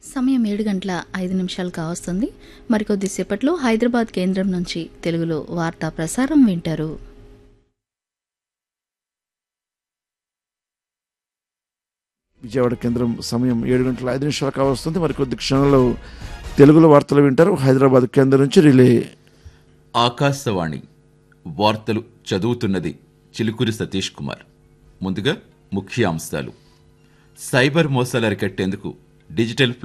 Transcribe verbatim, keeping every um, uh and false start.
సమయం ఏడు గంటల ఐదు నిమిషాలు కావస్తుంది. మరికొద్దిసేపట్లో హైదరాబాద్ కేంద్రం నుంచి తెలుగులో వార్తా ప్రసారం వింటారు. విజయవాడ కేంద్రం సమయం ఏడు గంటల ఐదు నిమిషాలు కావస్తుంది. మరికొద్ది క్షణంలో తెలుగులో వార్తలు వింటారు. హైదరాబాద్ కేంద్రం నుంచి రిలే. ఆకాశవాణి వార్తలు చదువుతున్నది చిలుకూరి సతీష్ కుమార్. ముందుగా ముఖ్యాంశాలు. సైబర్ మోసాలు అరికట్టేందుకు డిజిటల్